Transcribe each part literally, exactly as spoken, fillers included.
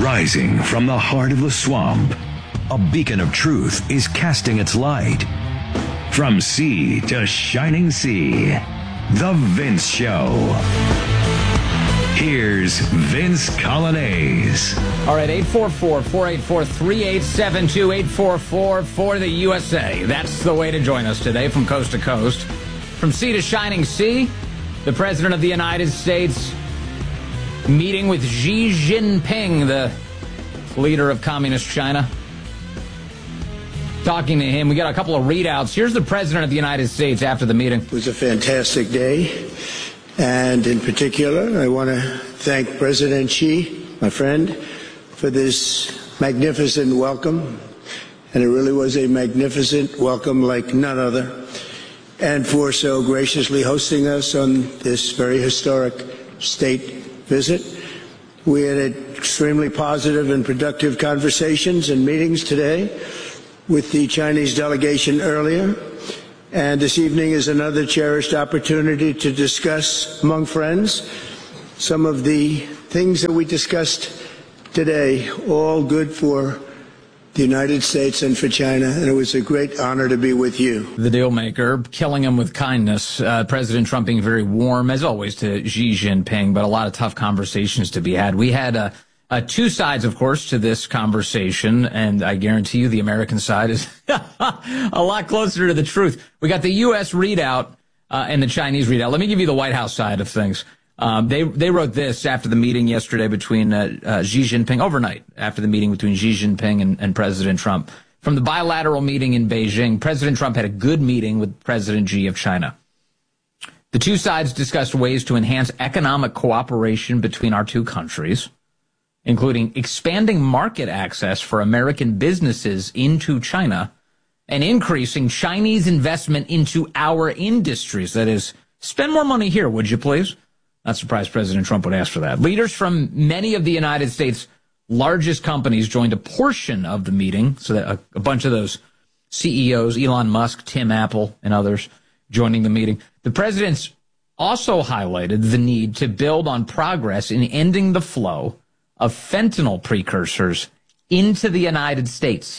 Rising from the heart of the swamp, a beacon of truth is casting its light. From sea to shining sea, The Vince Show. Here's Vince Coglianese. All right, eight four four, four eight four, three eight seven two, eight four four for the U S A. That's the way to join us today from coast to coast. From sea to shining sea, the President of the United States meeting with Xi Jinping, the leader of Communist China. Talking to him, we got a couple of readouts. Here's the President of the United States after the meeting. It was a fantastic day. And in particular, I want to thank President Xi, my friend, for this magnificent welcome. And it really was a magnificent welcome like none other. And for so graciously hosting us on this very historic state visit. We had extremely positive and productive conversations and meetings today with the Chinese delegation earlier. And this evening is another cherished opportunity to discuss among friends some of the things that we discussed today, all good for the United States and for China, and it was a great honor to be with you. The deal maker, killing him with kindness. Uh, President Trump being very warm, as always, to Xi Jinping, but a lot of tough conversations to be had. We had uh, uh, two sides, of course, to this conversation, and I guarantee you the American side is a lot closer to the truth. We got the U S readout uh, and the Chinese readout. Let me give you the White House side of things. Um, they they wrote this after the meeting yesterday between uh, uh, Xi Jinping, overnight, after the meeting between Xi Jinping and, and President Trump. From the bilateral meeting in Beijing, President Trump had a good meeting with President Xi of China. The two sides discussed ways to enhance economic cooperation between our two countries, including expanding market access for American businesses into China and increasing Chinese investment into our industries. That is, spend more money here, would you please? Not surprised President Trump would ask for that. Leaders from many of the United States' largest companies joined a portion of the meeting, so that a, a bunch of those C E Os, Elon Musk, Tim Apple, and others, joining the meeting. The presidents also highlighted the need to build on progress in ending the flow of fentanyl precursors into the United States,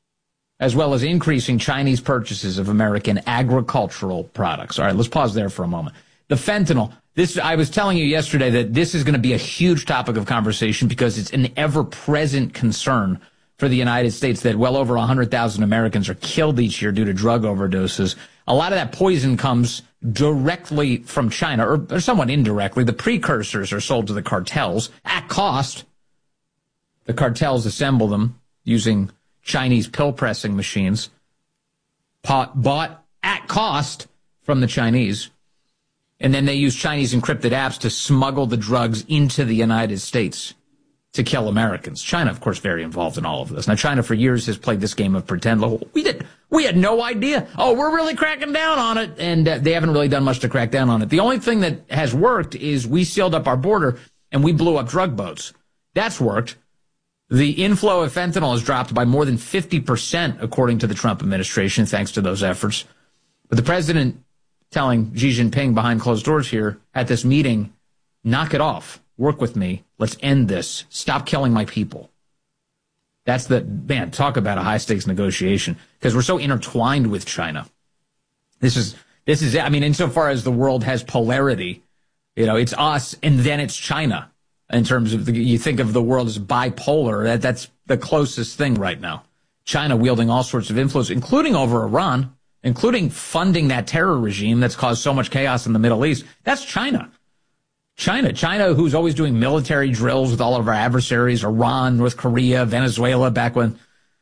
as well as increasing Chinese purchases of American agricultural products. All right, let's pause there for a moment. The fentanyl. This, I was telling you yesterday that this is going to be a huge topic of conversation because it's an ever-present concern for the United States that well over one hundred thousand Americans are killed each year due to drug overdoses. A lot of that poison comes directly from China, or, or somewhat indirectly. The precursors are sold to the cartels at cost. The cartels assemble them using Chinese pill-pressing machines, pot, bought at cost from the Chinese. And then they use Chinese encrypted apps to smuggle the drugs into the United States to kill Americans. China, of course, very involved in all of this. Now, China for years has played this game of pretend. We did, we had no idea. Oh, we're really cracking down on it. And uh, they haven't really done much to crack down on it. The only thing that has worked is we sealed up our border and we blew up drug boats. That's worked. The inflow of fentanyl has dropped by more than fifty percent, according to the Trump administration, thanks to those efforts. But the president telling Xi Jinping behind closed doors here at this meeting, knock it off. Work with me. Let's end this. Stop killing my people. That's the, man, talk about a high-stakes negotiation, because we're so intertwined with China. This is, this is, I mean, insofar as the world has polarity, you know, it's us and then it's China. In terms of, the, you think of the world as bipolar, that, that's the closest thing right now. China wielding all sorts of influence, including over Iran, including funding that terror regime that's caused so much chaos in the Middle East. That's China. China. China, who's always doing military drills with all of our adversaries, Iran, North Korea, Venezuela, back when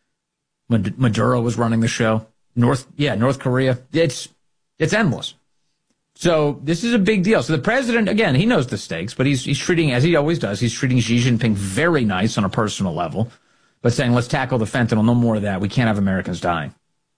Maduro was running the show. North, yeah, North Korea. It's, it's endless. So this is a big deal. So the president, again, he knows the stakes, but he's, he's treating, as he always does, he's treating Xi Jinping very nice on a personal level, but saying, let's tackle the fentanyl. No more of that. We can't have Americans dying.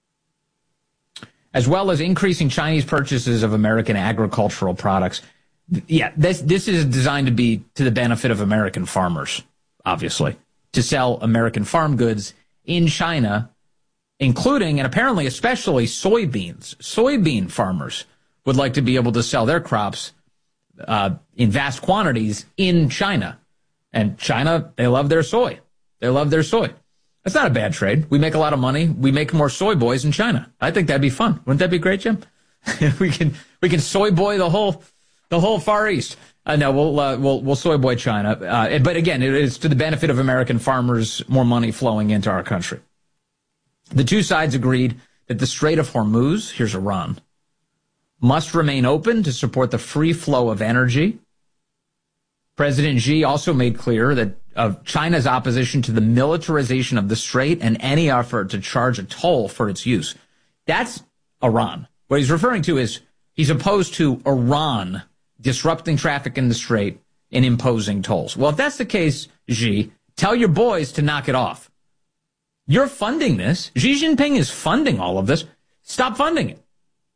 As well as increasing Chinese purchases of American agricultural products. Yeah, this this is designed to be to the benefit of American farmers, obviously, to sell American farm goods in China, including and apparently especially soybeans. Soybean farmers would like to be able to sell their crops uh, in vast quantities in China. And China, they love their soy. They love their soy. That's not a bad trade. We make a lot of money. We make more soy boys in China. I think that'd be fun. Wouldn't that be great, Jim? we can we can soy boy the whole the whole Far East. Uh, no, we'll uh, we'll we'll soy boy China. Uh, but again, it is to the benefit of American farmers, more money flowing into our country. The two sides agreed that the Strait of Hormuz, here's Iran, must remain open to support the free flow of energy. President Xi also made clear that of China's opposition to the militarization of the strait and any effort to charge a toll for its use. That's Iran. What he's referring to is he's opposed to Iran disrupting traffic in the strait and imposing tolls. Well, if that's the case, Xi, tell your boys to knock it off. You're funding this. Xi Jinping is funding all of this. Stop funding it.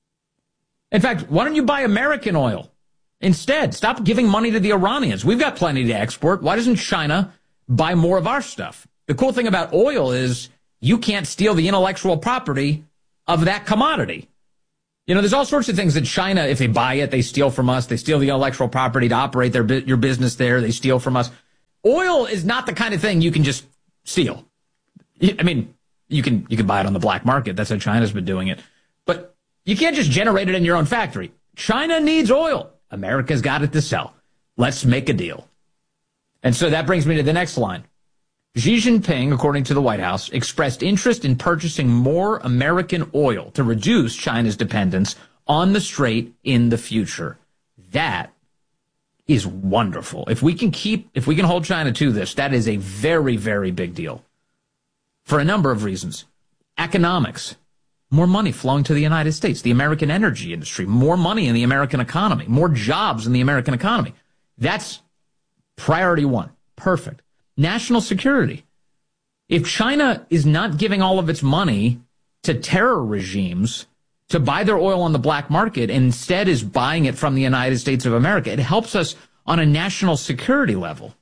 In fact, why don't you buy American oil? Instead, stop giving money to the Iranians. We've got plenty to export. Why doesn't China buy more of our stuff? The cool thing about oil is you can't steal the intellectual property of that commodity. You know, there's all sorts of things that China, if they buy it, they steal from us. They steal the intellectual property to operate their your business there. They steal from us. Oil is not the kind of thing you can just steal. I mean, you can you can buy it on the black market. That's how China's been doing it. But you can't just generate it in your own factory. China needs oil. America's got it to sell. Let's make a deal. And so that brings me to the next line. Xi Jinping, according to the White House, expressed interest in purchasing more American oil to reduce China's dependence on the strait in the future. That is wonderful. If we can keep, if we can hold China to this, that is a very, very big deal for a number of reasons. Economics. More money flowing to the United States, the American energy industry, more money in the American economy, more jobs in the American economy. That's priority one. Perfect. National security. If China is not giving all of its money to terror regimes to buy their oil on the black market and instead is buying it from the United States of America, it helps us on a national security level.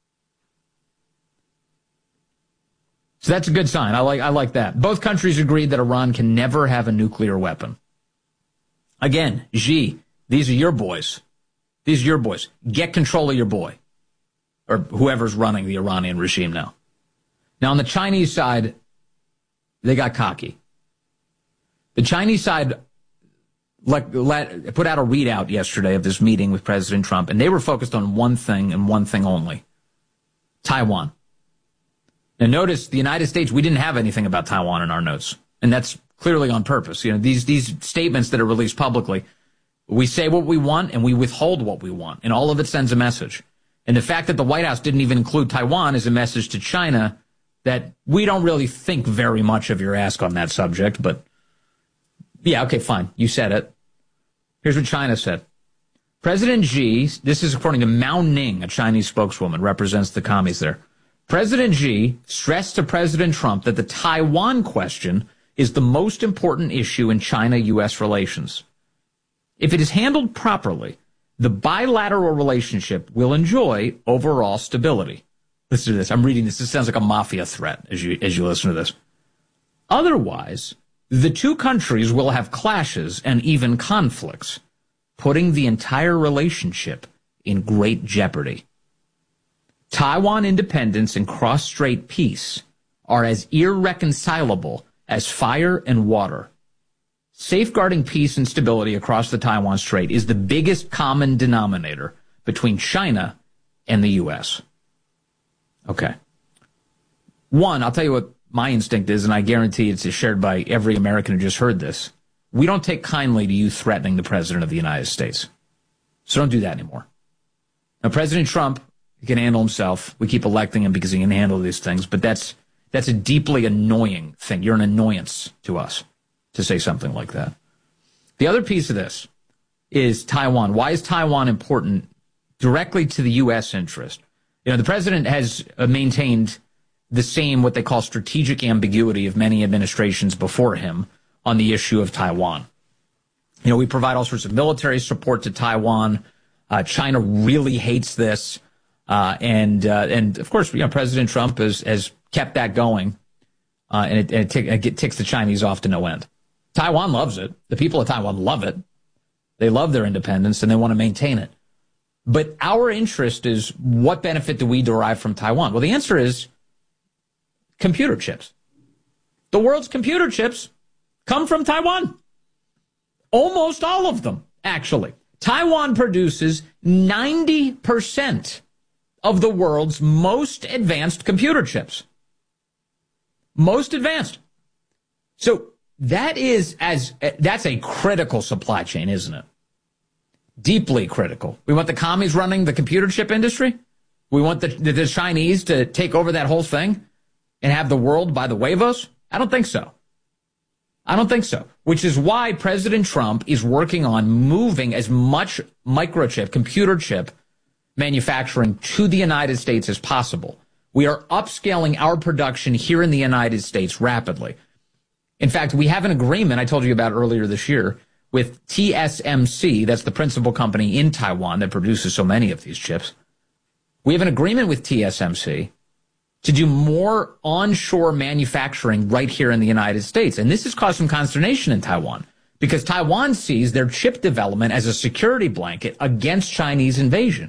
So that's a good sign. I like I like that. Both countries agreed that Iran can never have a nuclear weapon. Again, Xi, these are your boys. These are your boys. Get control of your boy. Or whoever's running the Iranian regime now. Now, on the Chinese side, they got cocky. The Chinese side let, let, put out a readout yesterday of this meeting with President Trump, and they were focused on one thing and one thing only. Taiwan. Now, notice the United States, we didn't have anything about Taiwan in our notes. And that's clearly on purpose. You know, these, these statements that are released publicly, we say what we want and we withhold what we want. And all of it sends a message. And the fact that the White House didn't even include Taiwan is a message to China that we don't really think very much of your ask on that subject. But yeah, okay, fine. You said it. Here's what China said. President Xi, this is according to Mao Ning, a Chinese spokeswoman, represents the commies there. President Xi stressed to President Trump that the Taiwan question is the most important issue in China-U S relations. If it is handled properly, the bilateral relationship will enjoy overall stability. Listen to this. I'm reading this. This sounds like a mafia threat as you, as you listen to this. Otherwise, the two countries will have clashes and even conflicts, putting the entire relationship in great jeopardy. Taiwan independence and cross-strait peace are as irreconcilable as fire and water. Safeguarding peace and stability across the Taiwan Strait is the biggest common denominator between China and the U S. Okay. One, I'll tell you what my instinct is, and I guarantee it's shared by every American who just heard this. We don't take kindly to you threatening the President of the United States. So don't do that anymore. Now, President Trump, he can handle himself. We keep electing him because he can handle these things. But that's that's a deeply annoying thing. You're an annoyance to us to say something like that. The other piece of this is Taiwan. Why is Taiwan important directly to the U S interest? You know, the president has maintained the same, what they call strategic ambiguity of many administrations before him on the issue of Taiwan. You know, we provide all sorts of military support to Taiwan. Uh, China really hates this. Uh, and, uh, and of course, you know, President Trump has, has kept that going, uh, and it, and it, tick, it ticks the Chinese off to no end. Taiwan loves it. The people of Taiwan love it. They love their independence and they want to maintain it. But our interest is, what benefit do we derive from Taiwan? Well, the answer is computer chips. The world's computer chips come from Taiwan. Almost all of them, actually. Taiwan produces ninety percent of the world's most advanced computer chips. Most advanced. So that is as that's a critical supply chain, isn't it? Deeply critical. We want the commies running the computer chip industry. We want the, the, the Chinese to take over that whole thing and have the world by the huevos. I don't think so. I don't think so. Which is why President Trump is working on moving as much microchip, computer chip manufacturing to the United States as possible. We are upscaling our production here in the United States rapidly. In fact, we have an agreement I told you about earlier this year with T S M C. That's the principal company in Taiwan that produces so many of these chips. We have an agreement with T S M C to do more onshore manufacturing right here in the United States. And this has caused some consternation in Taiwan because Taiwan sees their chip development as a security blanket against Chinese invasion.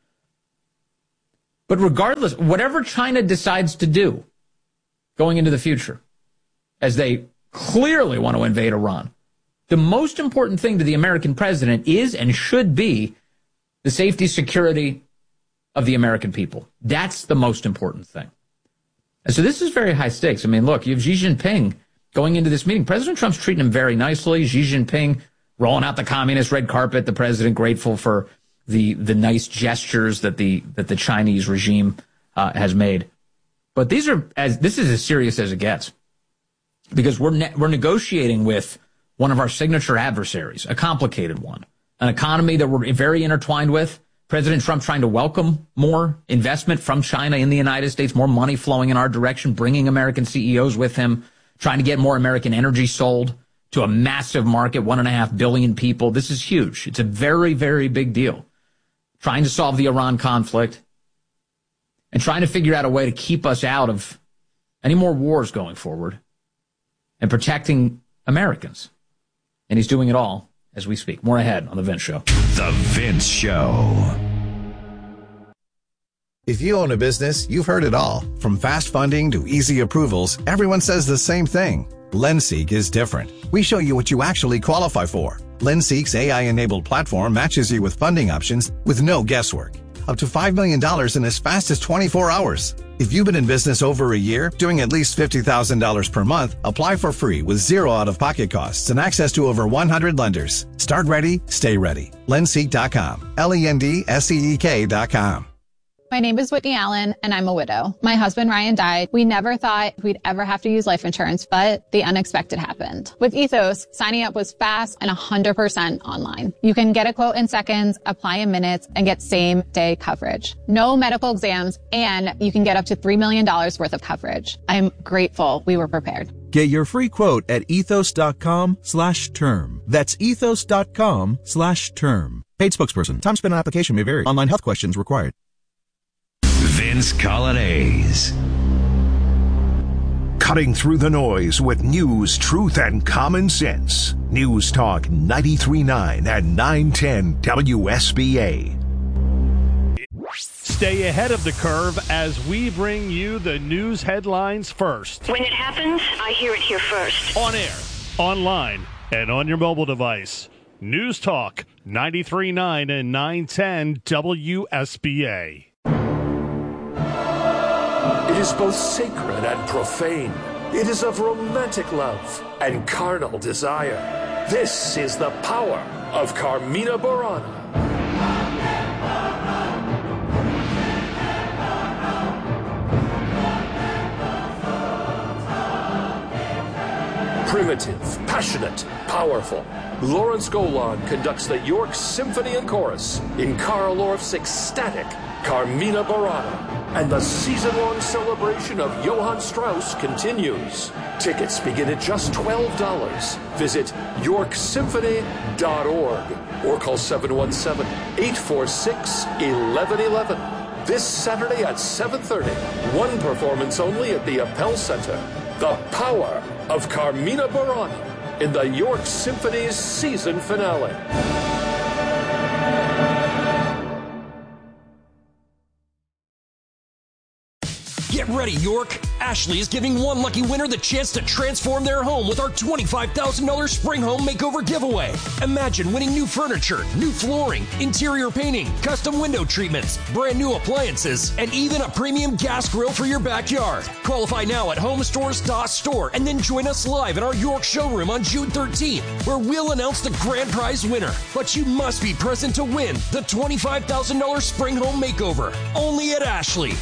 But regardless, whatever China decides to do going into the future, as they clearly want to invade Iran, the most important thing to the American president is and should be the safety, security of the American people. That's the most important thing. And so this is very high stakes. I mean, look, you have Xi Jinping going into this meeting. President Trump's treating him very nicely. Xi Jinping rolling out the communist red carpet. The president grateful for the the nice gestures that the that the Chinese regime uh, has made. But these are as this is as serious as it gets, because we're ne- we're negotiating with one of our signature adversaries, a complicated one, an economy that we're very intertwined with. President Trump trying to welcome more investment from China in the United States, more money flowing in our direction, bringing American C E Os with him, trying to get more American energy sold to a massive market, one and a half billion people. This is huge. It's a very, very big deal. Trying to solve the Iran conflict and trying to figure out a way to keep us out of any more wars going forward and protecting Americans. And he's doing it all as we speak. More ahead on The Vince Show. The Vince Show. If you own a business, you've heard it all. From fast funding to easy approvals, everyone says the same thing. Lenseek is different. We show you what you actually qualify for. Lenseek's A I-enabled platform matches you with funding options with no guesswork. Up to five million dollars in as fast as twenty-four hours. If you've been in business over a year, doing at least fifty thousand dollars per month, apply for free with zero out-of-pocket costs and access to over one hundred lenders. Start ready, stay ready. Lenseek dot com. L E N D S E E K dot com. My name is Whitney Allen, and I'm a widow. My husband, Ryan, died. We never thought we'd ever have to use life insurance, but the unexpected happened. With Ethos, signing up was fast and one hundred percent online. You can get a quote in seconds, apply in minutes, and get same-day coverage. No medical exams, and you can get up to three million dollars worth of coverage. I'm grateful we were prepared. Get your free quote at ethos dot com slash term. That's ethos dot com slash term. Paid spokesperson. Time spent on application may vary. Online health questions required. Vince Coglianese. Cutting through the noise with news, truth, and common sense. News Talk ninety-three point nine and nine ten W S B A. Stay ahead of the curve as we bring you the news headlines first. When it happens, I hear it here first. On air, online, and on your mobile device. News Talk ninety-three point nine and nine ten W S B A. It is both sacred and profane. It is of romantic love and carnal desire. This is the power of Carmina Burana. Primitive, passionate, powerful. Lawrence Golan conducts the York Symphony and Chorus in Carl Orff's ecstatic Carmina Burana. And the season-long celebration of Johann Strauss continues. Tickets begin at just twelve dollars. Visit york symphony dot org or call seven one seven, eight four six, one one one one. This Saturday at seven thirty, one performance only at the Appel Center. The power of Carmina Burana in the York Symphony's season finale. Get ready, York. Ashley is giving one lucky winner the chance to transform their home with our twenty-five thousand dollars Spring Home Makeover giveaway. Imagine winning new furniture, new flooring, interior painting, custom window treatments, brand new appliances, and even a premium gas grill for your backyard. Qualify now at homestores dot store and then join us live in our York showroom on June thirteenth, where we'll announce the grand prize winner. But you must be present to win the twenty-five thousand dollars Spring Home Makeover, only at Ashley.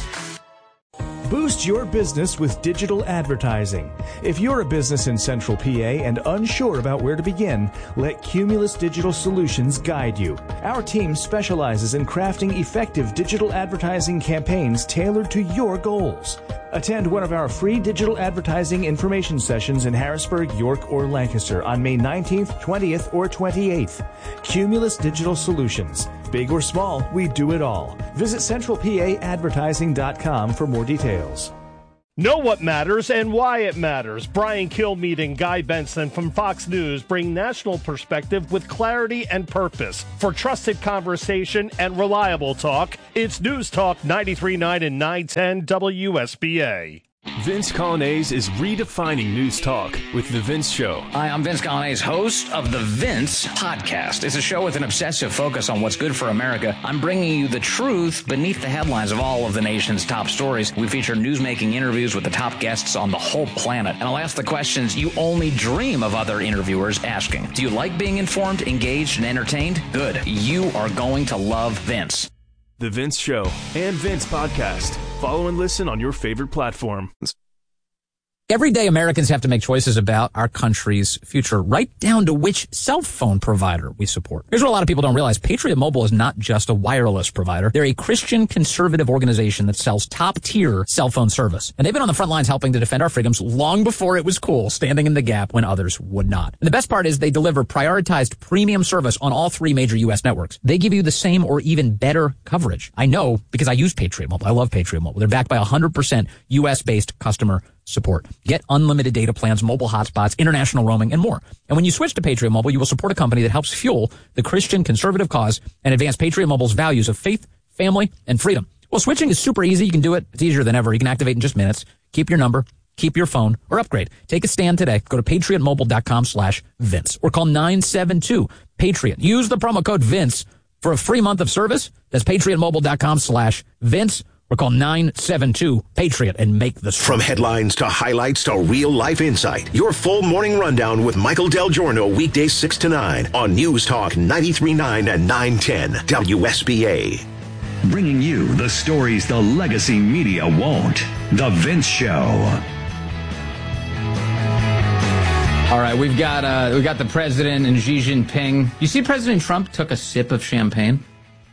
Boost your business with digital advertising. If you're a business in Central P A and unsure about where to begin, let Cumulus Digital Solutions guide you. Our team specializes in crafting effective digital advertising campaigns tailored to your goals. Attend one of our free digital advertising information sessions in Harrisburg, York, or Lancaster on May nineteenth, twentieth, or twenty-eighth. Cumulus Digital Solutions. Big or small, we do it all. Visit central p a advertising dot com for more details. Know what matters and why it matters. Brian Kilmeade and Guy Benson from Fox News bring national perspective with clarity and purpose. For trusted conversation and reliable talk, it's News Talk ninety-three point nine and nine ten W S B A. Vince Colonnese is redefining news talk with The Vince Show. Hi, I'm Vince Colonnese, host of The Vince Podcast. It's a show with an obsessive focus on what's good for America. I'm bringing you the truth beneath the headlines of all of the nation's top stories. We feature newsmaking interviews with the top guests on the whole planet. And I'll ask the questions you only dream of other interviewers asking. Do you like being informed, engaged, and entertained? Good. You are going to love Vince. The Vince Show and Vince Podcast. Follow and listen on your favorite platform. Every day, Americans have to make choices about our country's future, right down to which cell phone provider we support. Here's what a lot of people don't realize. Patriot Mobile is not just a wireless provider. They're a Christian conservative organization that sells top-tier cell phone service. And they've been on the front lines helping to defend our freedoms long before it was cool, standing in the gap when others would not. And the best part is they deliver prioritized premium service on all three major U S networks. They give you the same or even better coverage. I know because I use Patriot Mobile. I love Patriot Mobile. They're backed by one hundred percent U S-based customer support. Get unlimited data plans, mobile hotspots, international roaming, and more. And when you switch to Patriot Mobile, you will support a company that helps fuel the Christian conservative cause and advance Patriot Mobile's values of faith, family, and freedom. Well, switching is super easy. You can do it. It's easier than ever. You can activate in just minutes. Keep your number, keep your phone, or upgrade. Take a stand today. Go to patriot mobile dot com slash Vince or call nine seven two Patriot. Use the promo code Vince for a free month of service. That's patriot mobile dot com slash Vince. Or call nine seven two Patriot and make the switch. From headlines to highlights to real-life insight, your full morning rundown with Michael Del Giorno, weekdays six to nine on News Talk ninety-three point nine and nine ten W S B A. Bringing you the stories the legacy media won't. The Vince Show. All right, we've got uh, we've got the president and Xi Jinping. You see, President Trump took a sip of champagne.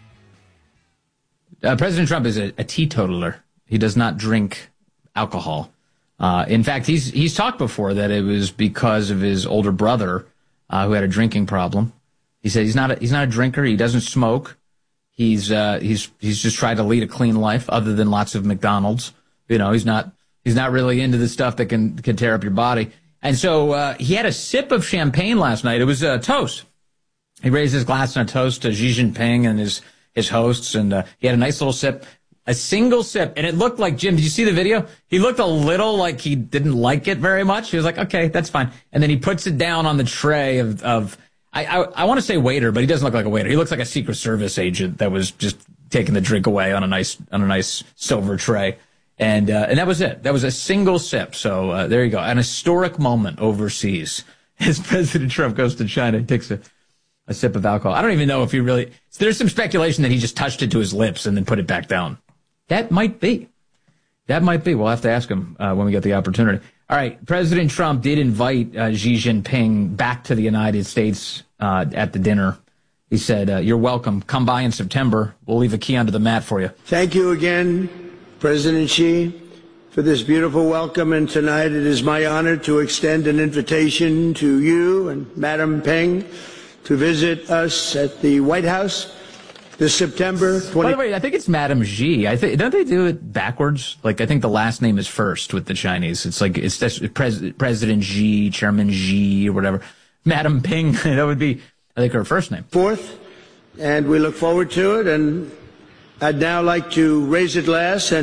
Uh, President Trump is a, a teetotaler. He does not drink alcohol. Uh, in fact, he's he's talked before that it was because of his older brother uh, who had a drinking problem. He said he's not a, he's not a drinker. He doesn't smoke. He's uh, he's he's just tried to lead a clean life, other than lots of McDonald's. You know, he's not he's not really into the stuff that can can tear up your body. And so uh, he had a sip of champagne last night. It was a toast. He raised his glass in a toast to Xi Jinping and his. his hosts, and uh, he had a nice little sip, a single sip, and it looked like, Jim, did you see the video? He looked a little like he didn't like it very much. He was like, okay, that's fine. And then he puts it down on the tray of, of I, I, I want to say waiter, but he doesn't look like a waiter. He looks like a Secret Service agent that was just taking the drink away on a nice, on a nice silver tray. And, uh, and that was it. That was a single sip. So, uh, there you go. An historic moment overseas as President Trump goes to China and takes a, a sip of alcohol. I don't even know if he really, there's some speculation that he just touched it to his lips and then put it back down. That might be. That might be. We'll have to ask him uh, when we get the opportunity. All right. President Trump did invite uh, Xi Jinping back to the United States uh, at the dinner. He said, uh, you're welcome. Come by in September. We'll leave a key under the mat for you. Thank you again, President Xi, for this beautiful welcome. And tonight it is my honor to extend an invitation to you and Madam Peng to visit us at the White House this September twentieth. By the way, I think it's Madam Xi. I think don't they do it backwards? Like I think the last name is first with the Chinese. It's like it's Pres- President Xi, Chairman Xi, or whatever. Madam Peng, that would be I think her first name. Fourth, and we look forward to it. And I'd now like to raise a glass and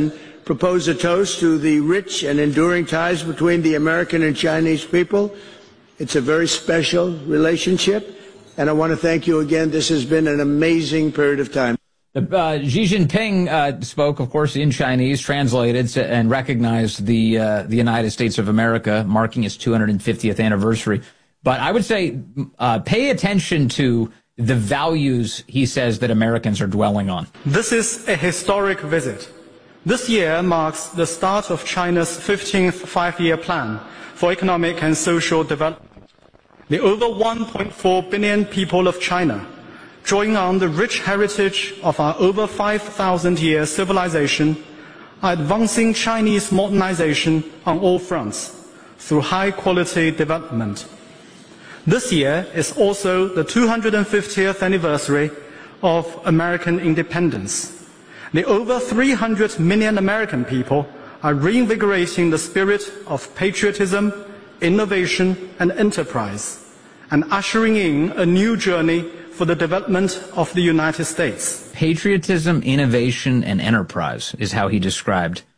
propose a toast to the rich and enduring ties between the American and Chinese people. It's a very special relationship, and I want to thank you again. This has been an amazing period of time. Uh, Xi Jinping uh, spoke, of course, in Chinese, translated, and recognized the uh, the United States of America, marking its two hundred fiftieth anniversary. But I would say uh, pay attention to the values he says that Americans are dwelling on. This is a historic visit. This year marks the start of China's fifteenth five-year plan for economic and social development. The over one point four billion people of China, drawing on the rich heritage of our over five thousand year civilization, are advancing Chinese modernization on all fronts through high-quality development. This year is also the two hundred fiftieth anniversary of American independence. The over three hundred million American people are reinvigorating the spirit of patriotism, innovation, and enterprise, and ushering in a new journey for the development of the United States. Patriotism, innovation, and enterprise is how he described